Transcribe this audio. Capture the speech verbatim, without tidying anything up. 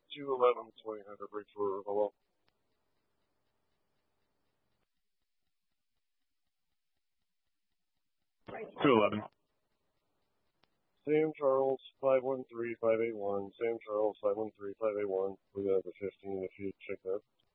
two eleven twenty hundred break for hello. two eleven. Sam Charles, five one three five eight one. Sam Charles, five one three five eight one. We got the fifteen if you check that.